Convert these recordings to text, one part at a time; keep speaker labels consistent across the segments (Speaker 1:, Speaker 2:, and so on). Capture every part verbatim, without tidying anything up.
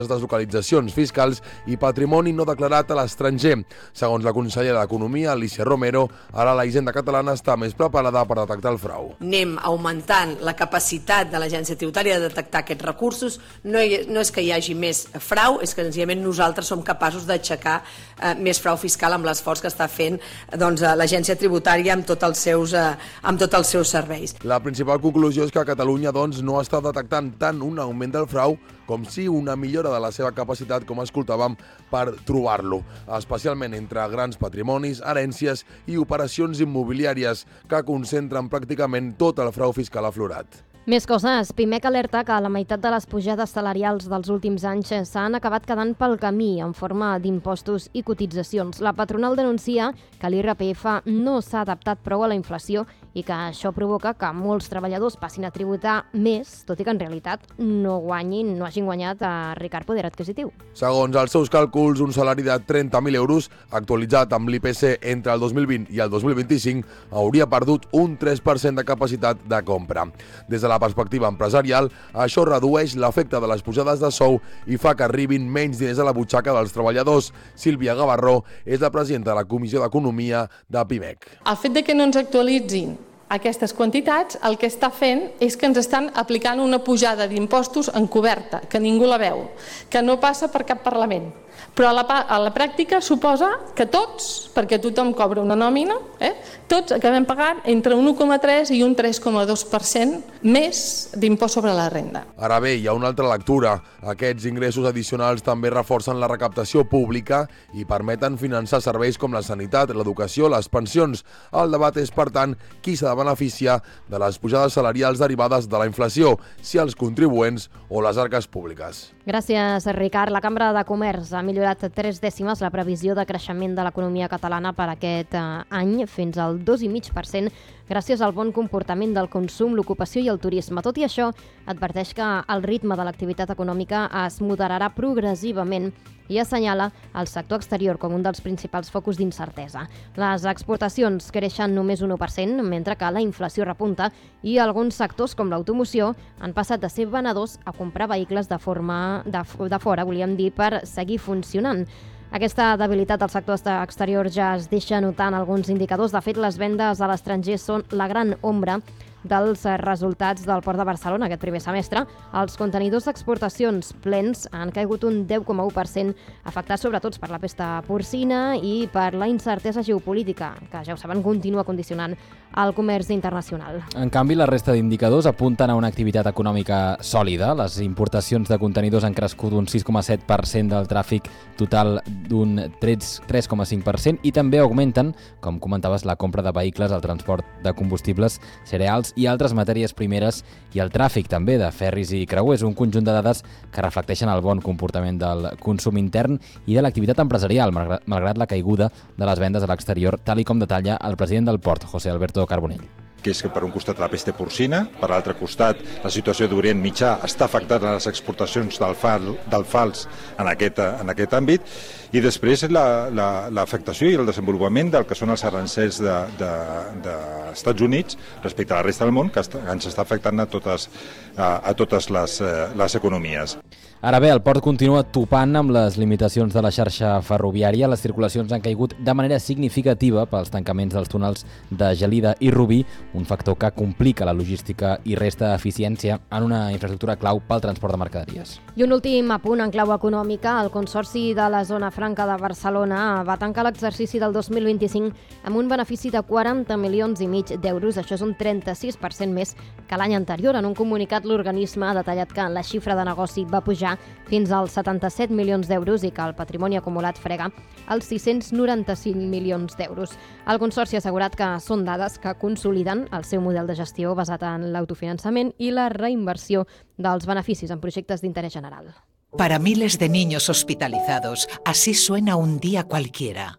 Speaker 1: deslocalitzacions fiscals i patrimoni no declarat a l'estranger. Segons la consellera d'Economia, Alicia Romero, ara la Hisenda catalana està més preparada per detectar el frau.
Speaker 2: Anem augmentant la capacitat de l'Agència Tributària de detectar aquests recursos. No, hi, no és que hi hagi més frau, és que senzillament nosaltres som capaços d'aixecar eh, més frau fiscal amb l'esforç que està fent doncs, l'Agència Tributària amb, tot els seus, eh, amb tots els seus serveis.
Speaker 1: La principal conclusió és que Catalunya doncs, no està detectant tant un augment del frau com si una millora de la seva capacitat, com escoltàvem, per trobar-lo, especialment entre grans patrimonis, herències i operacions immobiliàries que concentren pràcticament tot el frau fiscal aflorat.
Speaker 3: Més coses. Pimec alerta que la meitat de les pujades salarials dels últims anys s'han acabat quedant pel camí en forma d'impostos i cotitzacions. La patronal denuncia que l'I R P F no s'ha adaptat prou a la inflació i que això provoca que molts treballadors passin a tributar més, tot i que en realitat no guanyin, no hagin guanyat a Ricard poder adquisitiu.
Speaker 1: Segons els seus càlculs, un salari de trenta mil euros, actualitzat amb l'I P C entre el dos mil vint i el dos mil vint-i-cinc, hauria perdut un tres per cent de capacitat de compra. Des de la perspectiva empresarial, això redueix l'efecte de les pujades de sou i fa que arribin menys diners a la butxaca dels treballadors. Sílvia Gavarró és la presidenta de la Comissió d'Economia de Pimec.
Speaker 4: El fet de que no ens actualitzin aquestes quantitats, el que està fent és que ens estan aplicant una pujada d'impostos encoberta, que ningú la veu, que no passa per cap Parlament. Però a la, a la pràctica suposa que tots, perquè tothom cobra una nòmina, eh, tots acabem pagant entre un un coma tres i un tres coma dos per cent més d'impost sobre la renda.
Speaker 1: Ara bé, hi ha una altra lectura. Aquests ingressos addicionals també reforcen la recaptació pública i permeten finançar serveis com la sanitat, l'educació, les pensions. El debat és, per tant, qui s'ha de beneficiar de les pujades salarials derivades de la inflació, si els contribuents o les arques públiques.
Speaker 3: Gràcies, Ricard. La Cambra de Comerç ha millorat tres dècimes la previsió de creixement de l'economia catalana per aquest any fins al dos coma cinc per cent gràcies al bon comportament del consum, l'ocupació i el turisme. Tot i això, adverteix que el ritme de l'activitat econòmica es moderarà progressivament i assenyala el sector exterior com un dels principals focus d'incertesa. Les exportacions creixen només un u per cent, mentre que la inflació repunta i alguns sectors, com l'automoció, han passat de ser venedors a comprar vehicles de forma de, de fora, volíem dir, per seguir funcionant. Aquesta debilitat del sector exterior ja es deixa notar en alguns indicadors. De fet, les vendes a l'estranger són la gran ombra dels resultats del Port de Barcelona aquest primer semestre. Els contenidors d'exportacions plens han caigut un deu coma u per cent, afectats sobretot per la pesta porcina i per la incertesa geopolítica, que ja ho saben, continua condicionant el comerç internacional.
Speaker 5: En canvi, la resta d'indicadors apunten a una activitat econòmica sòlida. Les importacions de contenidors han crescut un sis coma set per cent del tràfic total d'un tres coma cinc per cent i també augmenten, com comentaves, la compra de vehicles, el transport de combustibles, cereals i altres matèries primeres i el tràfic també de ferris i creuers, un conjunt de dades que reflecteixen el bon comportament del consum intern i de l'activitat empresarial, malgrat la caiguda de les vendes a l'exterior, tal i com detalla el president del Port, José Alberto Carbonell.
Speaker 6: Que és que per un costat la pesta porcina, per l'altre costat la situació d'Orient Mitjà està afectant a les exportacions del, fal, del fals en aquest, en aquest àmbit, i després l'afectació la, la, i el desenvolupament del que són els arancels dels de, de, de Estats Units respecte a la resta del món, que està, ens està afectant a totes, a, a totes les, les economies.
Speaker 5: Ara bé, el port continua topant amb les limitacions de la xarxa ferroviària. Les circulacions han caigut de manera significativa pels tancaments dels túnels de Gelida i Rubí, un factor que complica la logística i resta eficiència en una infraestructura clau pel transport de mercaderies.
Speaker 3: I un últim apunt en clau econòmica. El Consorci de la Zona Franca de Barcelona va tancar l'exercici del dos mil vint-i-cinc amb un benefici de quaranta milions i mig d'euros. Això és un trenta-sis per cent més que l'any anterior. En un comunicat, l'organisme ha detallat que la xifra de negoci va pujar fins als setanta-set milions d'euros i que el patrimoni acumulat frega els sis-cents noranta-cinc milions d'euros. El Consorci ha assegurat que són dades que consoliden el seu model de gestió basat en l'autofinançament i la reinversió dels beneficis en projectes d'interès general.
Speaker 7: Para miles de niños hospitalizados, así suena un día cualquiera.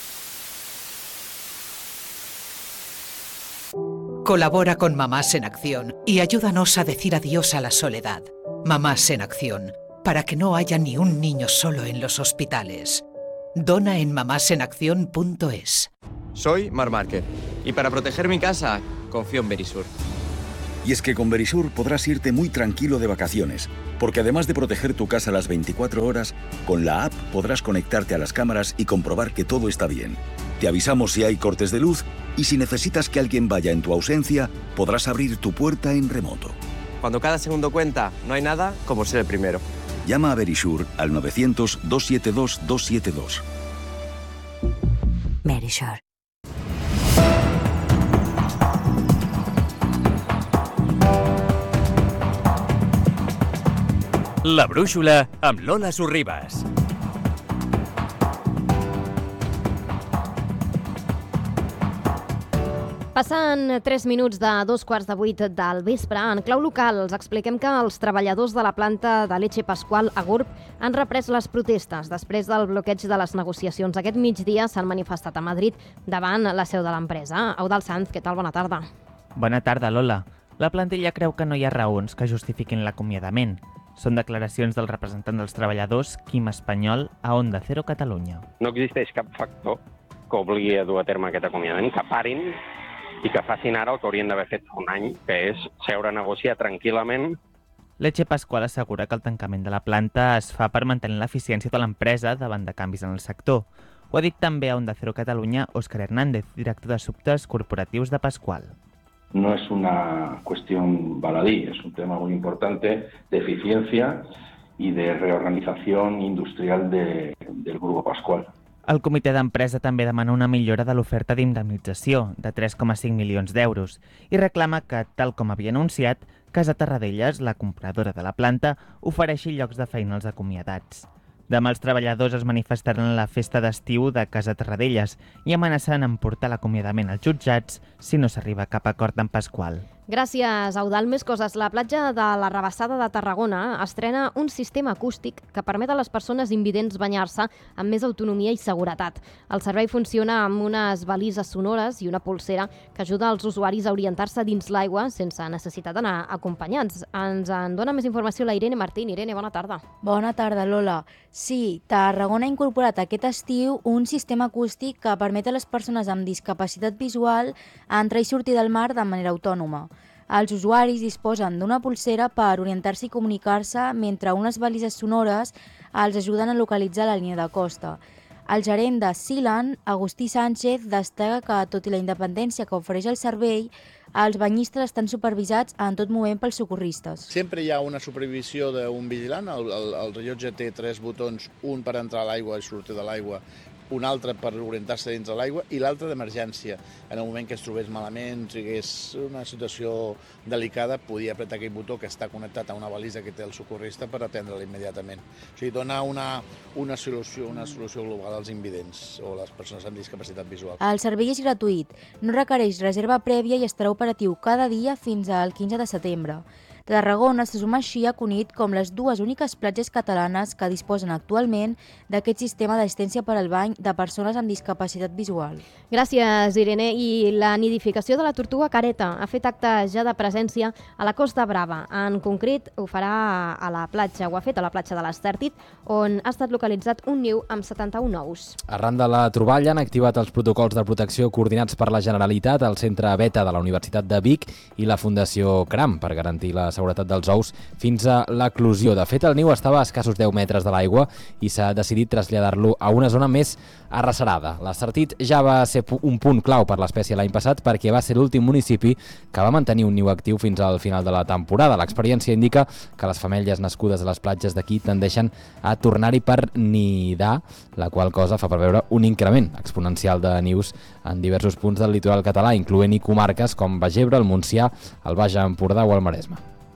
Speaker 7: Colabora con Mamás en Acción y ayúdanos a decir adiós a la soledad. Mamás en Acción, para que no haya ni un niño solo en los hospitales. Dona en mamás en acción punto es.
Speaker 8: Soy Mar Márquez y para proteger mi casa confío en Verisur. Y es que con Verisure podrás irte muy tranquilo de vacaciones, porque además de proteger tu casa las veinticuatro horas, con la app podrás conectarte a las cámaras y comprobar que todo está bien. Te avisamos si hay cortes de luz y si necesitas que alguien vaya en tu ausencia, podrás abrir tu puerta en remoto.
Speaker 9: Cuando cada segundo cuenta, no hay nada como ser el primero.
Speaker 8: Llama a Verisure al novecientos, dos siete dos, dos siete dos.
Speaker 10: Verisure.
Speaker 11: La brúixola amb Lola Sorribas.
Speaker 3: Passen tres minuts de dos quarts de vuit del vespre. En clau local els expliquem que els treballadors de la planta de Leche Pascual a Gurb han reprès les protestes després del bloqueig de les negociacions. Aquest migdia s'han manifestat a Madrid davant la seu de l'empresa. Eudald Sanz, què tal? Bona tarda.
Speaker 12: Bona tarda, Lola. La plantilla creu que no hi ha raons que justifiquin l'acomiadament. Són declaracions del representant dels treballadors, Quim Espanyol, a Onda Cero Catalunya.
Speaker 13: No existeix cap factor que obligui a dur a terme aquest acomiadament, que parin i que facin ara el que haurien d'haver fet fa un any, que és seure a negociar tranquil·lament.
Speaker 12: Leche Pascual assegura que el tancament de la planta es fa per mantenir l'eficiència de l'empresa davant de canvis en el sector. Ho ha dit també a Onda Cero Catalunya Òscar Hernández, director d'Assumptes Corporatius de Pascual.
Speaker 14: No es una cuestión baladí, es un tema muy importante de eficiencia y de reorganización industrial de, del Grupo Pascual.
Speaker 12: El comitè d'empresa també demana una millora de l'oferta d'indemnització de tres coma cinc milions d'euros i reclama que, tal com havia anunciat, Casa Tarradellas, la compradora de la planta, ofereixi llocs de feina als acomiadats. Demà els treballadors es manifestaran a la festa d'estiu de Casa Tarradellas i amenacen en portar l'acomiadament als jutjats si no s'arriba a cap acord amb Pascual.
Speaker 3: Gràcies, Eudald. Més coses. La platja de la Rabassada de Tarragona estrena un sistema acústic que permet a les persones invidents banyar-se amb més autonomia i seguretat. El servei funciona amb unes balises sonores i una pulsera que ajuda als usuaris a orientar-se dins l'aigua sense necessitat d'anar acompanyats. Ens en dona més informació la Irene Martín. Irene, bona tarda.
Speaker 15: Bona tarda, Lola. Sí, Tarragona ha incorporat aquest estiu un sistema acústic que permet a les persones amb discapacitat visual entrar i sortir del mar de manera autònoma. Els usuaris disposen d'una pulsera per orientar-se i comunicar-se mentre unes balises sonores els ajuden a localitzar la línia de costa. El gerent de Sealand, Agustí Sánchez, destaca que, tot i la independència que ofereix el servei, els banyistes estan supervisats en tot moment pels socorristes.
Speaker 16: Sempre hi ha una supervisió d'un vigilant. El, el, el rellotge té tres botons, un per entrar a l'aigua i sortir de l'aigua, un altre per orientar-se dins de l'aigua i l'altre d'emergència. En el moment que es trobés malament, si hagués una situació delicada, podia apretar aquell botó que està connectat a una balisa que té el socorrista per atendre-la immediatament. O sigui, dona una, una, solució, una solució global als invidents o les persones amb discapacitat visual.
Speaker 15: El servei és gratuït, no requereix reserva prèvia i estarà operatiu cada dia fins al quinze de setembre. Tarragona se suma així a Cunit com les dues úniques platges catalanes que disposen actualment d'aquest sistema d'assistència per al bany de persones amb discapacitat visual.
Speaker 3: Gràcies, Irene. I la nidificació de la tortuga careta ha fet acte ja de presència a la Costa Brava. En concret, ho farà a la platja, ho ha fet a la platja de l'Estèrtit, on ha estat localitzat un niu amb setanta-un ous.
Speaker 5: Arran de la troballa han activat els protocols de protecció coordinats per la Generalitat, el Centre Beta de la Universitat de Vic i la Fundació Cram per garantir la seguretat dels ous fins a l'eclosió. De fet, el niu estava a escassos deu metres de l'aigua i s'ha decidit traslladar-lo a una zona més arrecerada. L'Estartit ja va ser un punt clau per l'espècie l'any passat perquè va ser l'últim municipi que va mantenir un niu actiu fins al final de la temporada. L'experiència indica que les femelles nascudes a les platges d'aquí tendeixen a tornar-hi per nidar, la qual cosa fa preveure un increment exponencial de nius en diversos punts del litoral català, incloent-hi comarques com Baix Ebre, el Montsià, el Baix Empordà o el Maresme.